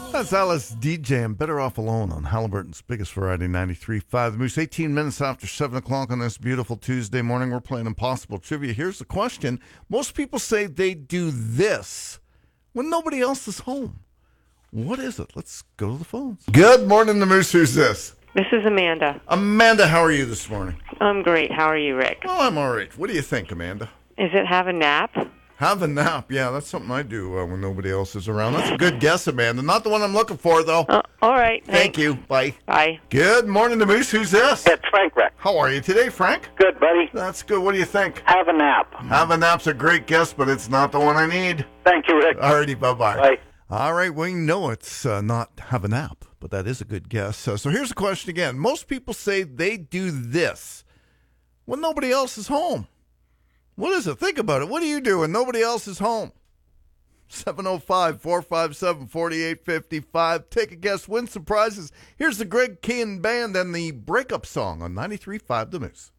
That's Alice DJ and Better Off Alone on Halliburton's Biggest Variety 93.5 The Moose. 18 minutes after 7 o'clock on this beautiful Tuesday morning. We're playing Impossible Trivia. Here's the question. Most people say they do this when nobody else is home. What is it? Let's go to the phones. Good morning, The Moose. Who's this? This is Amanda. Amanda, how are you this morning? I'm great. How are you, Rick? Oh, I'm all right. What do you think, Amanda? Is it have a nap? Have a nap. Yeah, that's something I do when nobody else is around. That's a good guess, Amanda. Not the one I'm looking for, though. All right. Thank you. Bye. Bye. Good morning, The Moose. Who's this? It's Frank, Rick. How are you today, Frank? Good, buddy. That's good. What do you think? Have a nap. Have a nap's a great guess, but it's not the one I need. Thank you, Rick. Alrighty, bye-bye. Bye. All right, we know it's not have a nap, but that is a good guess. So here's the question again. Most people say they do this when nobody else is home. What is it? Think about it. What do you do when nobody else is home? 705-457-4855. Take a guess. Win some prizes. Here's the Greg Kihn Band and the Breakup Song on 93.5 The Moose.